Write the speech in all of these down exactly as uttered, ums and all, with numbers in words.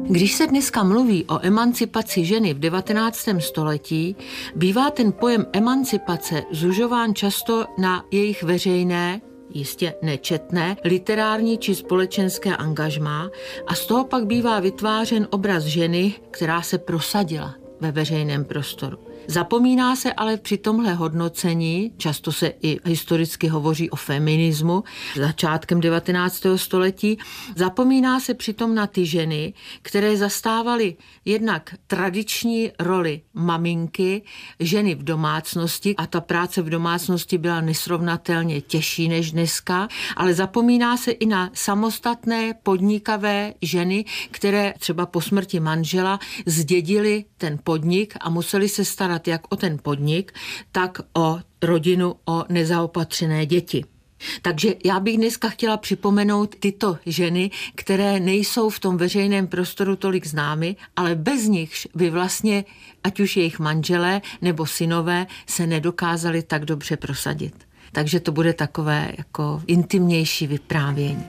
Když se dneska mluví o emancipaci ženy v devatenáctém století, bývá ten pojem emancipace zužován často na jejich veřejné, jistě nečetné, literární či společenské angažmá a z toho pak bývá vytvářen obraz ženy, která se prosadila ve veřejném prostoru. Zapomíná se ale při tomhle hodnocení, často se i historicky hovoří o feminismu začátkem devatenáctého století, zapomíná se přitom na ty ženy, které zastávaly jednak tradiční roli maminky, ženy v domácnosti a ta práce v domácnosti byla nesrovnatelně těžší než dneska, ale zapomíná se i na samostatné podnikavé ženy, které třeba po smrti manžela zdědily ten podnik a museli se starat jak o ten podnik, tak o rodinu, o nezaopatřené děti. Takže já bych dneska chtěla připomenout tyto ženy, které nejsou v tom veřejném prostoru tolik známy, ale bez nich by vlastně, ať už jejich manželé nebo synové, se nedokázali tak dobře prosadit. Takže to bude takové jako intimnější vyprávění.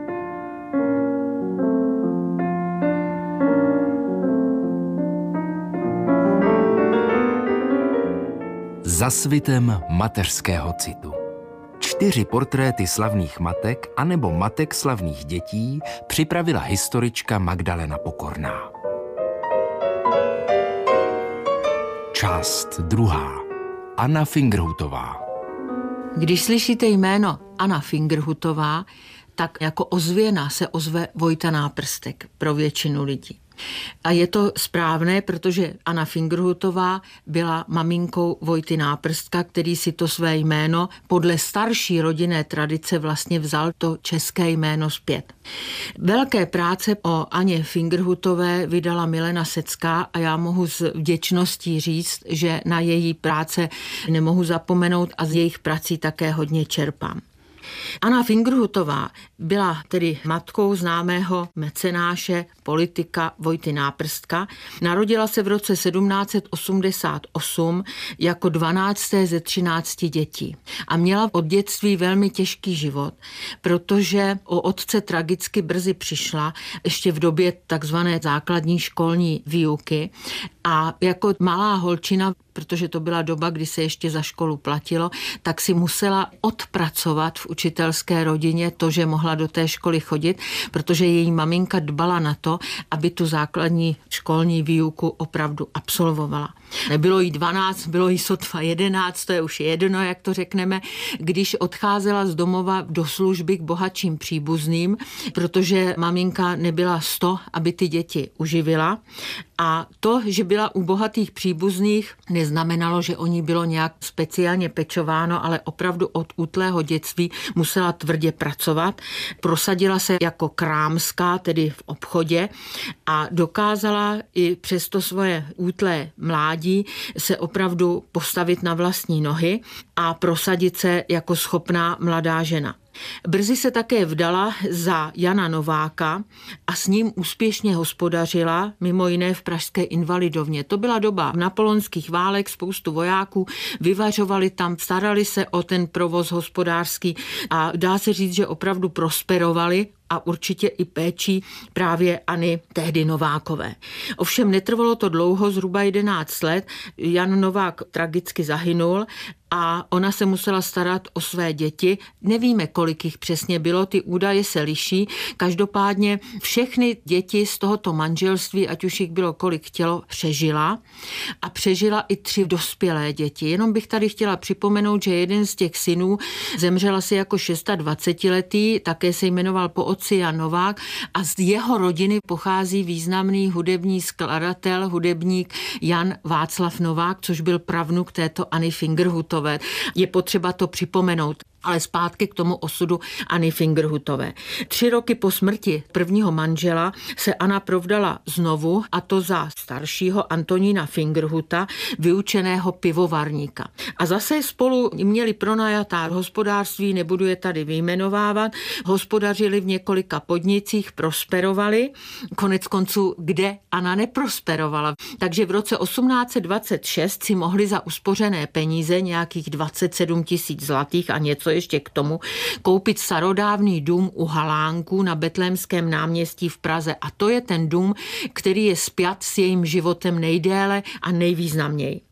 Za svitem mateřského citu. Čtyři portréty slavných matek anebo matek slavných dětí připravila historička Magdalena Pokorná. Část druhá. Anna Fingerhutová. Když slyšíte jméno Anna Fingerhutová, tak jako ozvěna se ozve Vojta Náprstek pro většinu lidí. A je to správné, protože Anna Fingerhutová byla maminkou Vojty Náprstka, který si to své jméno podle starší rodinné tradice vlastně vzal to české jméno zpět. Velké práce o Aně Fingerhutové vydala Milena Secká a já mohu s vděčností říct, že na její práce nemohu zapomenout a z jejich prací také hodně čerpám. Anna Fingerhutová byla tedy matkou známého mecenáše, politika Vojty Náprstka. Narodila se v roce sedmnáct set osmdesát osm jako dvanácté ze třinácti dětí a měla od dětství velmi těžký život, protože o otce tragicky brzy přišla ještě v době takzvané základní školní výuky a jako malá holčina, protože to byla doba, kdy se ještě za školu platilo, tak si musela odpracovat v učitelské rodině to, že mohla do té školy chodit, protože její maminka dbala na to, aby tu základní školní výuku opravdu absolvovala. Nebylo jí dvanáct, bylo jí sotva jedenáct, to je už jedno, jak to řekneme, když odcházela z domova do služby k bohatším příbuzným, protože maminka nebyla sto, aby ty děti uživila. A to, že byla u bohatých příbuzných, neznamenalo, že o ní bylo nějak speciálně pečováno, ale opravdu od útlého dětství musela tvrdě pracovat. Prosadila se jako krámská, tedy v obchodě, a dokázala i přes to svoje útlé mládí se opravdu postavit na vlastní nohy a prosadit se jako schopná mladá žena. Brzy se také vdala za Jana Nováka a s ním úspěšně hospodařila, mimo jiné v pražské Invalidovně. To byla doba napoleonských válek, spoustu vojáků, vyvařovali tam, starali se o ten provoz hospodářský a dá se říct, že opravdu prosperovali a určitě i péčí právě Anny tehdy Novákové. Ovšem netrvalo to dlouho, zhruba jedenáct let, Jan Novák tragicky zahynul a ona se musela starat o své děti. Nevíme, kolik jich přesně bylo, ty údaje se liší. Každopádně všechny děti z tohoto manželství, ať už jich bylo kolik chtělo, přežila a přežila i tři dospělé děti. Jenom bych tady chtěla připomenout, že jeden z těch synů zemřel asi jako dvacetišestiletý, také se jmenoval po otci Jan Novák a z jeho rodiny pochází významný hudební skladatel, hudebník Jan Václav Novák, což byl pravnuk této Anny Fingerhutové. Je potřeba to připomenout. Ale zpátky k tomu osudu Anny Fingerhutové. Tři roky po smrti prvního manžela se Anna provdala znovu, a to za staršího Antonína Fingerhuta, vyučeného pivovarníka. A zase spolu měli pronajatá hospodářství, nebudu je tady vyjmenovávat, hospodařili v několika podnicích, prosperovali, konec konců, kde Anna neprosperovala. Takže v roce osmnáct set dvacet šest si mohli za uspořené peníze nějakých dvacet sedm tisíc zlatých a něco něco ještě k tomu, koupit starodávný dům u Halánků na Betlémském náměstí v Praze. A to je ten dům, který je spjat s jejím životem nejdéle a nejvýznamněji.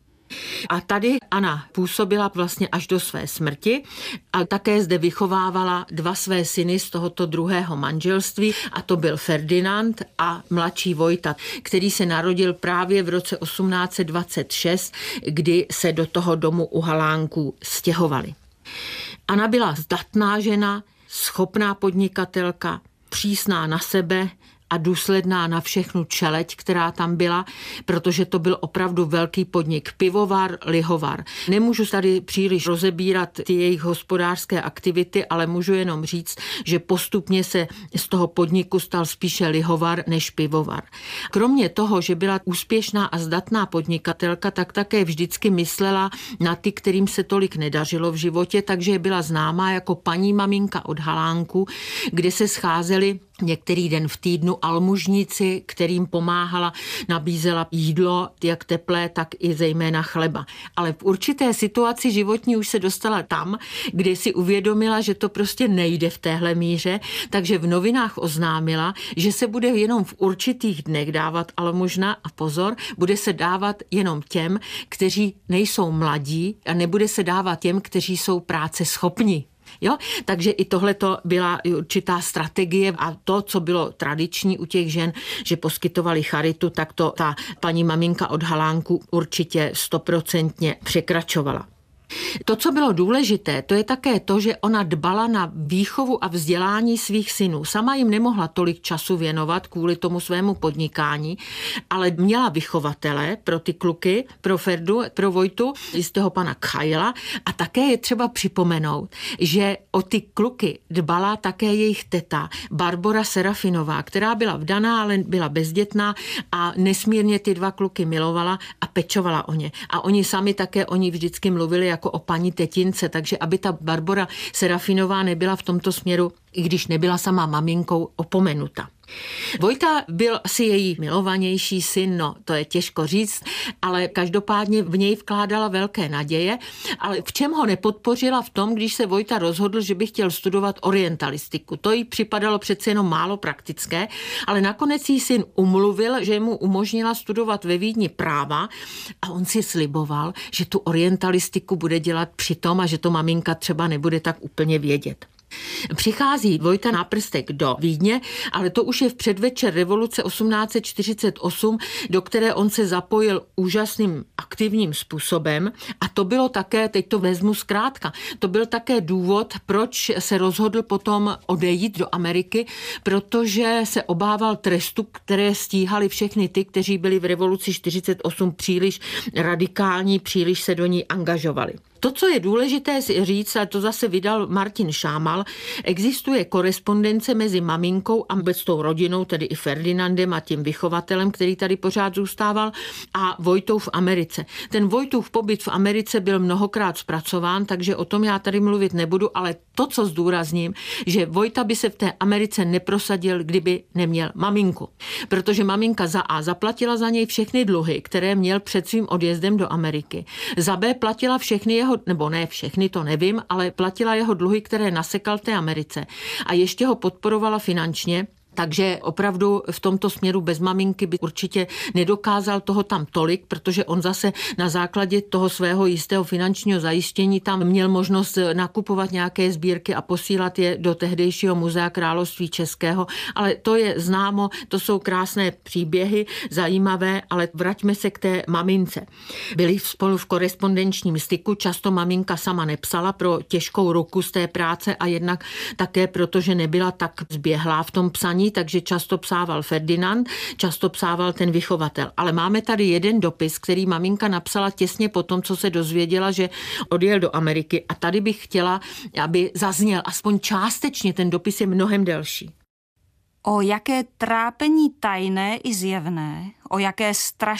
A tady Anna působila vlastně až do své smrti a také zde vychovávala dva své syny z tohoto druhého manželství a to byl Ferdinand a mladší Vojta, který se narodil právě v roce osmnáct set dvacet šest, kdy se do toho domu u Halánků stěhovali. Anna byla zdatná žena, schopná podnikatelka, přísná na sebe a důsledná na všechnu čeleť, která tam byla, protože to byl opravdu velký podnik. Pivovar, lihovar. Nemůžu tady příliš rozebírat ty jejich hospodářské aktivity, ale můžu jenom říct, že postupně se z toho podniku stal spíše lihovar než pivovar. Kromě toho, že byla úspěšná a zdatná podnikatelka, tak také vždycky myslela na ty, kterým se tolik nedařilo v životě, takže byla známá jako paní maminka od Halánku, kde se scházeli některý den v týdnu almužníci, kterým pomáhala, nabízela jídlo, jak teplé, tak i zejména chleba. Ale v určité situaci životní už se dostala tam, kde si uvědomila, že to prostě nejde v téhle míře, takže v novinách oznámila, že se bude jenom v určitých dnech dávat almužna a pozor, bude se dávat jenom těm, kteří nejsou mladí a nebude se dávat těm, kteří jsou práce schopni. Jo? Takže i tohleto byla určitá strategie a to, co bylo tradiční u těch žen, že poskytovali charitu, tak to ta paní maminka od Halánku určitě stoprocentně překračovala. To, co bylo důležité, to je také to, že ona dbala na výchovu a vzdělání svých synů. Sama jim nemohla tolik času věnovat kvůli tomu svému podnikání, ale měla vychovatele pro ty kluky, pro Ferdu, pro Vojtu, jistého pana Kajla a také je třeba připomenout, že o ty kluky dbala také jejich teta Barbora Serafinová, která byla vdaná, ale byla bezdětná a nesmírně ty dva kluky milovala a pečovala o ně. A oni sami také o ní vždycky mluvili jako o paní tetince, takže aby ta Barbora Serafinová nebyla v tomto směru, i když nebyla sama maminkou, opomenuta. Vojta byl asi její milovanější syn, no to je těžko říct, ale každopádně v něj vkládala velké naděje, ale v čem ho nepodpořila v tom, když se Vojta rozhodl, že by chtěl studovat orientalistiku. To jí připadalo přece jenom málo praktické, ale nakonec jí syn umluvil, že mu umožnila studovat ve Vídni práva a on si sliboval, že tu orientalistiku bude dělat přitom a že to maminka třeba nebude tak úplně vědět. Přichází Vojta Náprstek do Vídně, ale to už je v předvečer revoluce osmnáct set čtyřicet osm, do které on se zapojil úžasným aktivním způsobem a to bylo také, teď to vezmu zkrátka, to byl také důvod, proč se rozhodl potom odejít do Ameriky, protože se obával trestu, které stíhali všechny ty, kteří byli v revoluci čtyřicet osm příliš radikální, příliš se do ní angažovali. To, co je důležité si říct, a to zase vydal Martin Šámal, existuje korespondence mezi maminkou a vůbec tou rodinou, tedy i Ferdinandem a tím vychovatelem, který tady pořád zůstával, a Vojtou v Americe. Ten Vojtův pobyt v Americe byl mnohokrát zpracován, takže o tom já tady mluvit nebudu, ale to, co zdůrazním, že Vojta by se v té Americe neprosadil, kdyby neměl maminku. Protože maminka za A zaplatila za něj všechny dluhy, které měl před svým odjezdem do Ameriky. Za B platila všechny jeho, nebo ne všechny, to nevím, ale platila jeho dluhy, které nasekal v té Americe. A ještě ho podporovala finančně. Takže opravdu v tomto směru bez maminky by určitě nedokázal toho tam tolik, protože on zase na základě toho svého jistého finančního zajištění tam měl možnost nakupovat nějaké sbírky a posílat je do tehdejšího muzea Království českého, ale to je známo, to jsou krásné příběhy, zajímavé, ale vraťme se k té mamince. Byli spolu v korespondenčním styku, často maminka sama nepsala pro těžkou ruku z té práce a jednak také proto, že nebyla tak zběhlá v tom psaní, takže často psával Ferdinand, často psával ten vychovatel. Ale máme tady jeden dopis, který maminka napsala těsně po tom, co se dozvěděla, že odjel do Ameriky. A tady bych chtěla, aby zazněl aspoň částečně, ten dopis je mnohem delší. O jaké trápení tajné i zjevné, o jaké strašné